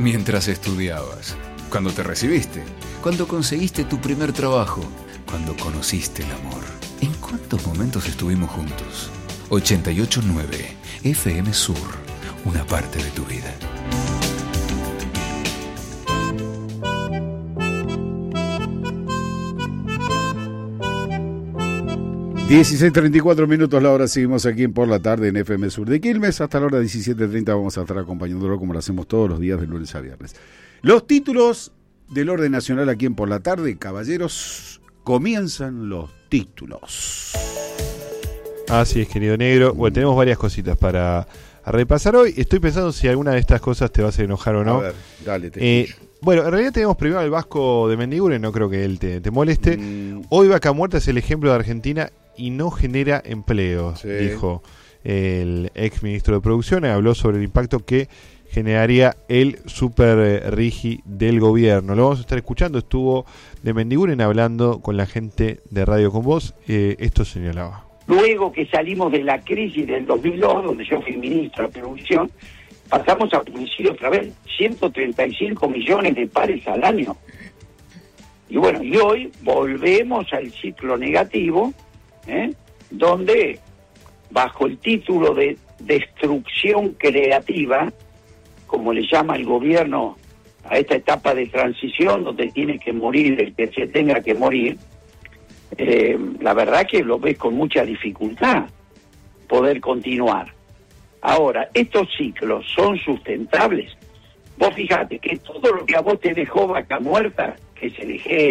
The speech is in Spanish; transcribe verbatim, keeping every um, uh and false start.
Mientras estudiabas, cuando te recibiste, cuando conseguiste tu primer trabajo, cuando conociste el amor. ¿En cuántos momentos estuvimos juntos? ochenta y ocho punto nueve F M Sur, una parte de tu vida. dieciséis treinta y cuatro minutos la hora, seguimos aquí en Por la Tarde en F M Sur de Quilmes. Hasta la hora diecisiete treinta vamos a estar acompañándolo como lo hacemos todos los días de lunes a viernes. Los títulos del orden nacional aquí en Por la Tarde, caballeros, comienzan los títulos. Así es, querido negro. Bueno, tenemos varias cositas para repasar hoy. Estoy pensando si alguna de estas cosas te vas a enojar o no. A ver, dale, te eh, Bueno, en realidad tenemos primero al Vasco de Mendiguren, no creo que él te, te moleste. Mm. Hoy Vaca Muerta es el ejemplo de Argentina y no genera empleo, sí. Dijo el ex ministro de Producción. Habló sobre el impacto que generaría el super rigi del gobierno. Lo vamos a estar escuchando. Estuvo de Mendiguren hablando con la gente de Radio Con Vos. Eh, esto señalaba. Luego que salimos de la crisis del dos mil dos, donde yo fui ministro de Producción, pasamos a producir otra vez ciento treinta y cinco millones de pares al año. Y bueno, y hoy volvemos al ciclo negativo, ¿eh? donde bajo el título de destrucción creativa, como le llama el gobierno a esta etapa de transición, donde tiene que morir el que se tenga que morir, eh, la verdad que lo ves con mucha dificultad poder continuar. Ahora, estos ciclos son sustentables. Vos fijate que todo lo que a vos te dejó Vaca Muerta, que es el ejemplo,